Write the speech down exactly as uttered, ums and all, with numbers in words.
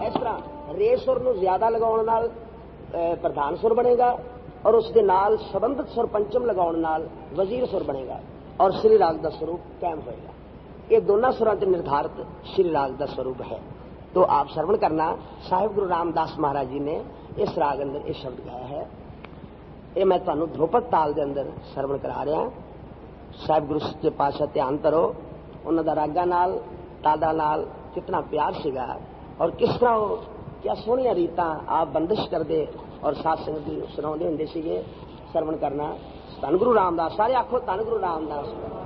इस तरह रे सुर नूं ज्यादा लगाउण नाल प्रधान सुर बनेगा और उसके नाल संबंधित सुर पंचम लगाउण नाल वजीर सुर बनेगा और श्री राग का स्वरूप कायम होएगा। ये दोनों सुरां ते निर्धारित श्री राग का स्वरूप है। तो आप श्रवण करना, साहिब गुरु रामदास महाराज जी ने इस राग अंदर ये शब्द गाया है। ये मैं तुहानूं ध्रुपद ताल के अंदर श्रवण करा रहा। साहिब गुरु सच्चे पातशाह ध्यान करो, उन्हां दा रागां नाल तादा नाल कितना प्यार सीगा और किस तरह वो क्या सोहणियां रीतां आप बंदिश करदे और साध संगत नूं सुणाउंदे हुंदे सीगे। श्रवण करना। धन गुरु रामदास, सारे आखो धन गुरु रामदास।